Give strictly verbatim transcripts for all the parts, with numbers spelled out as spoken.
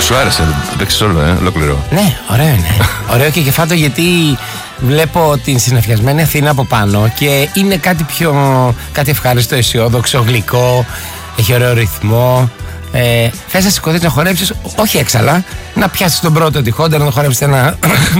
Σου άρεσε, το παίξεις όλο, ε, ολόκληρο. Ναι, ωραίο είναι. Ωραίο και κεφάτο γιατί βλέπω την συννεφιασμένη Αθήνα από πάνω και είναι κάτι πιο, κάτι ευχάριστο, αισιόδοξο, γλυκό, έχει ωραίο ρυθμό. Ε, θες να σηκωθείς να χορέψεις, όχι έξαλα, να πιάσεις τον πρώτο τυχόντα, να το χορέψεις ένα,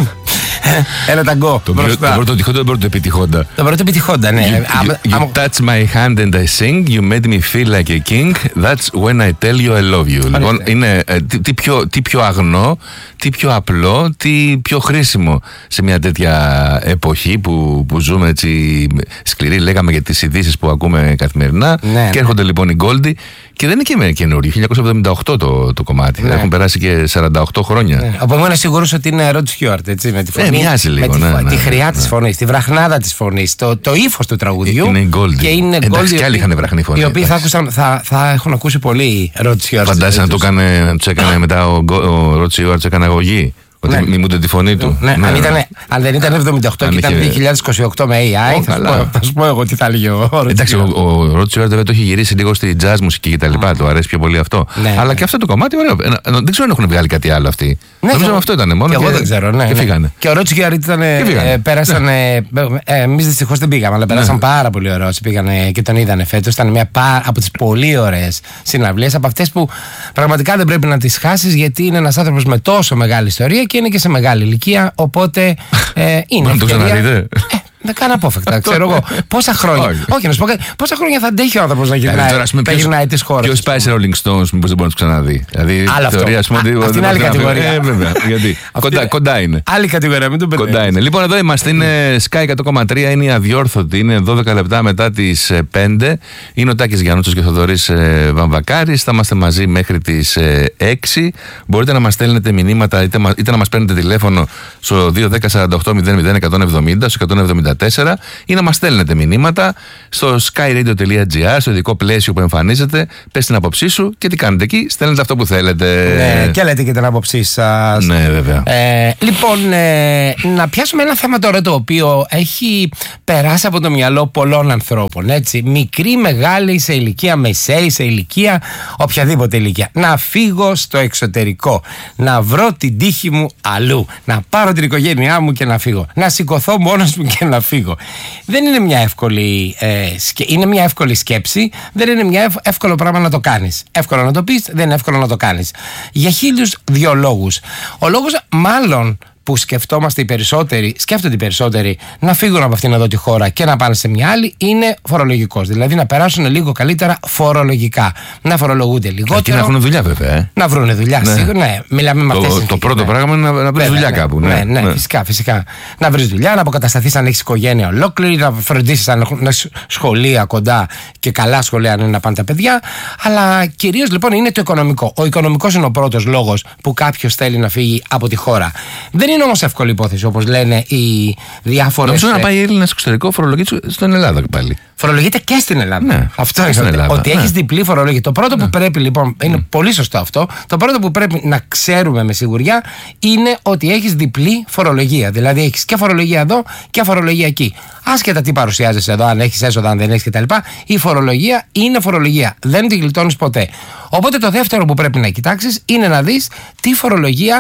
ένα ταγκό. Το πρώτο τυχόντα, το πρώτο επιτυχόντα. Το πρώτο επιτυχόντα, ναι. You, you, you touch my hand and I sing, you made me feel like a king, that's when I tell you I love you. Λοιπόν, είναι ε, τι, τι, πιο, τι πιο αγνό, τι πιο απλό, τι πιο χρήσιμο σε μια τέτοια εποχή που, που ζούμε έτσι σκληρή, λέγαμε για τις ειδήσεις που ακούμε καθημερινά. Ναι, και έρχονται ναι. λοιπόν οι Goldie και δεν είναι και καινούριο, χίλια εννιακόσια εβδομήντα οκτώ το, το κομμάτι. Ναι. Έχουν περάσει και σαράντα οκτώ χρόνια. Ναι. Από ήμουν σίγουρος ότι είναι Rod Stewart, έτσι, με τη φωνή. Ε, μοιάζει λίγο, με τη, ναι, ναι, τη χρειά ναι. της φωνής, τη βραχνάδα της φωνής, το, το ύφος του τραγουδιού. Είναι η Goldie. Και είναι εντάξει, Goldie, κι άλλοι είχαν βραχνή φωνή. Οι οποίοι θα, ακούσαν, θα, θα έχουν ακούσει πολύ Rod Stewart. Φαντάζεσαι να του έκανε μετά ο, ο Rod Stewart, έκανε αγωγή. Ότι ναι. μιμούνται τη φωνή του. Ναι, ναι, αν, ήταν, αν δεν ήταν εβδομήντα οκτώ αν και ήταν είχε... δύο χιλιάδες είκοσι οκτώ με έι άι, oh, θα, θα, θα σου πω εγώ τι θα έλεγε ο Ρότ. Εντάξει, ο, ο Ρότ Στιουαρτ βέβαια το έχει γυρίσει λίγο στη jazz μουσική και τα λοιπά. Mm. Του αρέσει πιο πολύ αυτό. Ναι, αλλά ναι. και αυτό το κομμάτι, ωραίο. Δεν ξέρω αν έχουν βγάλει κάτι άλλο αυτοί. Ναι, νομίζω αυτό ήταν μόνο. Και, και εγώ δεν ξέρω. Ναι, και ναι. φύγανε. Και ο Ρότ Στιουαρτ ήταν. Ε, πέρασαν. Εμείς δυστυχώς δεν πήγαμε, αλλά πέρασαν ναι. πάρα πολύ ωραίο. Πήγανε και τον είδανε φέτος. Ήταν μια από τις πολύ ωραίες συναυλίες. Από αυτές που πραγματικά δεν πρέπει να τις χάσεις γιατί είναι ένας άνθρωπος με τόσο μεγάλη ιστορία και είναι και σε μεγάλη ηλικία, οπότε ε, είναι. Να το ξαναδείτε. Δεν κάνω απόφευκτα, ξέρω εγώ. Πόσα χρόνια. Όχι, να σου πω κάτι. Πόσα χρόνια θα αντέχει ο άνθρωπος να γυρνάει τις χώρες. Ποιος πάει σε Rolling Stones, μήπως δεν μπορεί να του ξαναδεί. Δηλαδή, θεωρία, ας πούμε. Αυτή είναι άλλη κατηγορία. Ε, βέβαια. Γιατί. Κοντά είναι. Άλλη κατηγορία, μην τον μπερδεύεις. Κοντά είναι. Λοιπόν, εδώ είμαστε. Είναι Sky εκατό κόμμα τρία, είναι η αδιόρθωτη. Είναι δώδεκα λεπτά μετά τις πέντε. Είναι ο Τάκης Γιαννούτσος και ο Θοδωρής Βαμβακάρης. Θα είμαστε μαζί μέχρι τις έξι. Μπορείτε να μας στέλνετε μηνύματα είτε να μας παίρνετε τηλέφωνο στο δύο ένα μηδέν σαράντα οκτώ μηδέν μηδέν εκατόν εβδομήντα, στο εκατόν εβδομήντα τέσσερα ή να μας στέλνετε μηνύματα στο skyradio τελεία gr, στο ειδικό πλαίσιο που εμφανίζεται. Πες την άποψή σου και τι κάνετε εκεί. Στέλνετε αυτό που θέλετε. Ναι, και λέτε και την άποψή σας. Ναι, βέβαια. Ε, λοιπόν, ε, να πιάσουμε ένα θέμα τώρα το οποίο έχει περάσει από το μυαλό πολλών ανθρώπων. Έτσι. Μικρή, μεγάλη, σε ηλικία μεσαίη, σε ηλικία, οποιαδήποτε ηλικία. Να φύγω στο εξωτερικό. Να βρω την τύχη μου αλλού. Να πάρω την οικογένειά μου και να φύγω. Να σηκωθώ μόνος μου και να φύγω. Δεν είναι μια εύκολη, ε, σκε... είναι μια εύκολη σκέψη, δεν είναι μια ευ... εύκολο πράγμα να το κάνεις. Εύκολο να το πεις, δεν είναι εύκολο να το κάνεις. Για χίλιους δύο λόγους. Ο λόγος μάλλον που σκεφτόμαστε οι περισσότεροι, σκέφτονται οι περισσότεροι να φύγουν από αυτήν εδώ τη χώρα και να πάνε σε μια άλλη, είναι φορολογικός. Δηλαδή να περάσουν λίγο καλύτερα φορολογικά. Να φορολογούνται λιγότερο. Και να έχουν δουλειά, βέβαια. Ε. Να βρουν δουλειά, ναι. Σίγουρα. Ναι, μιλάμε με αυτές. Το, το πρώτο ναι. πράγμα είναι να, να βρει δουλειά ναι, κάπου. Ναι, ναι, ναι, ναι, φυσικά, φυσικά. Να βρει δουλειά, να αποκατασταθείς αν έχεις οικογένεια ολόκληρη, να φροντίσεις αν έχουν σχολεία κοντά και καλά σχολεία αν είναι να πάνε τα παιδιά. Αλλά κυρίως λοιπόν είναι το οικονομικό. Ο οικονομικός είναι ο πρώτος λόγος που κάποιος θέλει να φύγει από τη χώρα. Δεν είναι όμως εύκολη υπόθεση, όπως λένε οι διάφορες. Νομίζω να πάει η Έλληνα στο εξωτερικό, φορολογείται στην Ελλάδα πάλι. Φορολογείται και στην Ελλάδα. Ναι, αυτό είναι. Ότι, ότι ναι. έχεις διπλή φορολογία. Το πρώτο ναι. που πρέπει λοιπόν. Είναι mm. πολύ σωστό αυτό. Το πρώτο που πρέπει να ξέρουμε με σιγουριά είναι ότι έχεις διπλή φορολογία. Δηλαδή έχεις και φορολογία εδώ και φορολογία εκεί. Άσχετα τι παρουσιάζεσαι εδώ, αν έχεις έσοδα, αν δεν έχεις κτλ. Η φορολογία είναι φορολογία. Δεν την γλιτώνεις ποτέ. Οπότε το δεύτερο που πρέπει να κοιτάξεις είναι να δεις τι φορολογία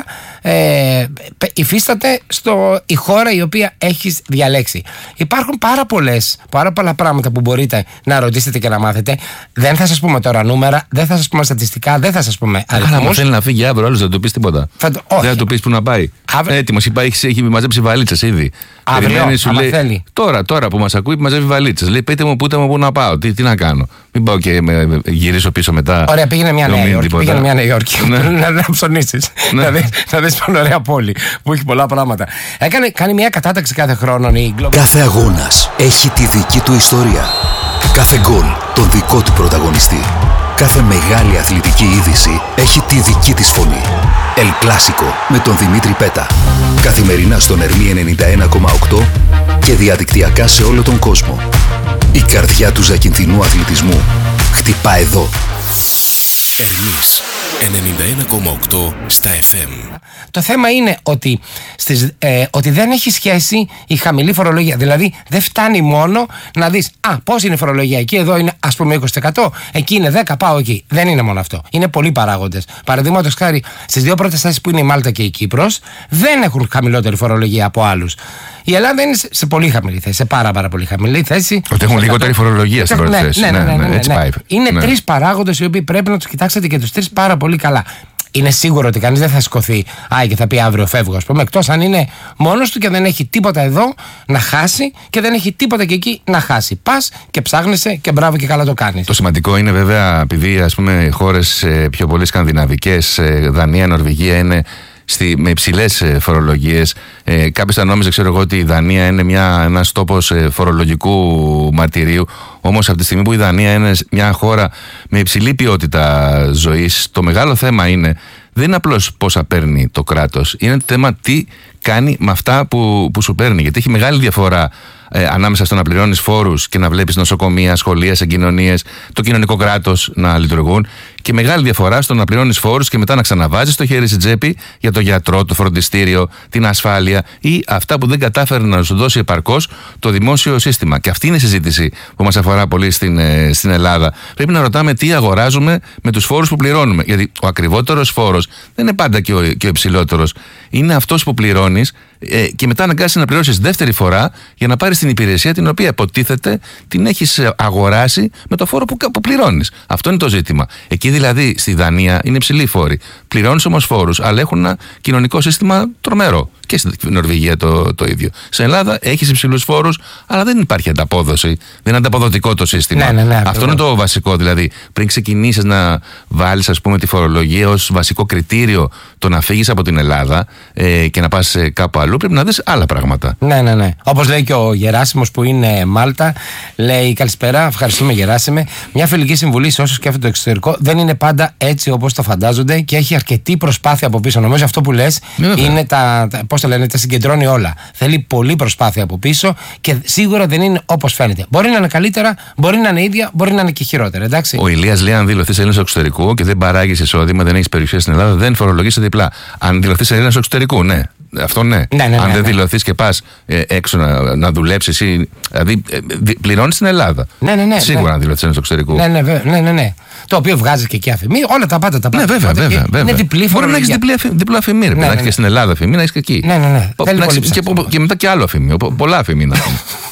ε, υφίσταται στο, η χώρα η οποία έχεις διαλέξει. Υπάρχουν πάρα, πολλές, πάρα πολλά πράγματα που μπορείτε να ρωτήσετε και να μάθετε. Δεν θα σας πούμε τώρα νούμερα, δεν θα σας πούμε στατιστικά, δεν θα σας πούμε αριθμούς. Αλλά θέλει να φύγει αύριο, άλλος δεν του πεις τίποτα. Θα το, δεν θα του πεις που να πάει. Αύριο... Έτοιμος, είπα, έχει, έχει μαζέψει βαλίτσες ήδη. Αύριο, σου λέει, θέλει. Τώρα, τώρα που μας ακούει, μαζεύει βαλίτσες. Λέει, πείτε μου πούτε μου πού να πάω, τι, τι να κάνω. Μην πάω και με, γυρίσω πίσω μετά. Ωραία, πήγαινε μια Νέα Υόρκη. Πήγαινε μια Νέα Υόρκη. Να ψωνίσεις. Να δεις μια ωραία πόλη που έχει πολλά πράγματα. Έκανε, κάνει μια κατάταξη κάθε χρόνο η Globe. Κάθε αγώνας έχει τη δική του ιστορία. Κάθε γκολ τον δικό του πρωταγωνιστή. Κάθε μεγάλη αθλητική είδηση έχει τη δική της φωνή. El Clásico με τον Δημήτρη Πέτα. Καθημερινά στον Ερμή ενενήντα ένα κόμμα οκτώ και διαδικτυακά σε όλο τον κόσμο. Η καρδιά του ζακυνθινού αθλητισμού χτυπά εδώ. Ερμής ενενήντα ένα κόμμα οκτώ στα εφ εμ. Το θέμα είναι ότι, στις, ε, ότι δεν έχει σχέση η χαμηλή φορολογία. Δηλαδή δεν φτάνει μόνο να δεις α, πώς είναι η φορολογία εκεί, εδώ είναι ας πούμε είκοσι τοις εκατό, εκεί είναι δέκα τοις εκατό, πάω εκεί. Δεν είναι μόνο αυτό. Είναι πολλοί παράγοντες. Παραδείγματος χάρη, στις δύο πρώτες θέσεις που είναι η Μάλτα και η Κύπρος, δεν έχουν χαμηλότερη φορολογία από άλλους. Η Ελλάδα είναι σε πολύ χαμηλή θέση, σε πάρα, πάρα πολύ χαμηλή θέση. Ότι έχουν λιγότερη φορολογία στην πρώτη θέση. Ναι, ναι, ναι, ναι, ναι, ναι. Είναι ναι. τρεις παράγοντες οι οποίοι πρέπει να τους κοιτάξετε και τους τρεις πάρα πολύ καλά. Είναι σίγουρο ότι κανείς δεν θα σηκωθεί α, και θα πει αύριο φεύγω, ας πούμε, εκτός αν είναι μόνος του και δεν έχει τίποτα εδώ να χάσει και δεν έχει τίποτα και εκεί να χάσει. Πας και ψάχνεσαι και μπράβο και καλά το κάνεις. Το σημαντικό είναι βέβαια, επειδή ας πούμε χώρες πιο πολύ σκανδιναβικές, Δανία, Νορβηγία είναι Στη, με υψηλές φορολογίες. Ε, Κάποιος θα νόμιζε, ξέρω εγώ, ότι η Δανία είναι μια, ένας τόπος φορολογικού μαρτυρίου. Όμως από τη στιγμή που η Δανία είναι μια χώρα με υψηλή ποιότητα ζωής, το μεγάλο θέμα είναι δεν είναι απλώς πόσα παίρνει το κράτος. Είναι το θέμα τι κάνει με αυτά που, που σου παίρνει. Γιατί έχει μεγάλη διαφορά ε, ανάμεσα στο να πληρώνεις φόρους και να βλέπεις νοσοκομεία, σχολεία, συγκοινωνίες, το κοινωνικό κράτος να λειτουργούν. Και μεγάλη διαφορά στο να πληρώνεις φόρους και μετά να ξαναβάζεις το χέρι στην τσέπη για το γιατρό, το φροντιστήριο, την ασφάλεια ή αυτά που δεν κατάφερε να σου δώσει επαρκώς το δημόσιο σύστημα. Και αυτή είναι η συζήτηση που μας αφορά πολύ στην, ε, στην Ελλάδα. Πρέπει να ρωτάμε τι αγοράζουμε με τους φόρους που πληρώνουμε. Γιατί ο ακριβότερος φόρος δεν είναι πάντα και ο, και ο υψηλότερος. Είναι αυτός που πληρώνεις ε, και μετά αναγκάζεσαι να πληρώσεις δεύτερη φορά για να πάρεις την υπηρεσία την οποία υποτίθεται την έχεις αγοράσει με το φόρο που, που πληρώνεις. Αυτό είναι το ζήτημα. Εκεί δηλαδή στη Δανία είναι υψηλοί φόροι. Πληρώνεις όμως φόρους, αλλά έχουν ένα κοινωνικό σύστημα τρομερό. Και στην Νορβηγία το, το ίδιο. Στην Ελλάδα έχεις υψηλούς φόρους, αλλά δεν υπάρχει ανταπόδοση. Δεν είναι ανταποδοτικό το σύστημα. Ναι, ναι, ναι, αυτό είναι το βασικό. Δηλαδή, πριν ξεκινήσεις να βάλεις, ας πούμε, τη φορολογία ως βασικό κριτήριο το να φύγεις από την Ελλάδα ε, και να πας ε, κάπου αλλού, πρέπει να δεις άλλα πράγματα. Ναι, ναι, ναι. Όπως λέει και ο Γεράσιμος που είναι Μάλτα, λέει καλησπέρα, ευχαριστούμε Γεράσιμε. Μια φιλική συμβουλή σε όσους σκέφτονται το εξωτερικό δεν είναι πάντα έτσι όπως το φαντάζονται και έχει αρκετή προσπάθεια από πίσω. Νομίζω αυτό που λες ναι, είναι τα. τα πώς το λένε, τα συγκεντρώνει όλα. Θέλει πολλή προσπάθεια από πίσω και σίγουρα δεν είναι όπως φαίνεται. Μπορεί να είναι καλύτερα, μπορεί να είναι ίδια, μπορεί να είναι και χειρότερα. Εντάξει. Ο Ηλίας λέει: αν δηλωθείς Έλληνας εξωτερικού και δεν παράγεις εισόδημα, δεν έχεις περιουσία στην Ελλάδα, δεν φορολογείσαι διπλά. Αν δηλωθείς Έλληνας εξωτερικού, ναι. Αυτό ναι. ναι, ναι, ναι αν δεν ναι. δηλωθείς και πας ε, έξω να, να δουλέψεις ή. Δηλαδή ε, πληρώνεις στην Ελλάδα. Ναι, ναι, ναι, σίγουρα ναι. αν δηλωθείς Έλληνας εξωτερικού. Ναι, ναι, ναι, ναι, ναι. Το οποίο βγάζει και εκεί αφημί, όλα τα πάντα τα πάντα. Ναι, βέβαια, βέβαια, βέβαια. Είναι διπλή μπορεί να έχεις διπλό αφημί. Ναι, ναι, ναι. Να έχεις και στην Ελλάδα αφημί, να έχεις και εκεί. Ναι, ναι, ναι. Και μετά και άλλο αφημί. Πολλά αφημί να έχουμε.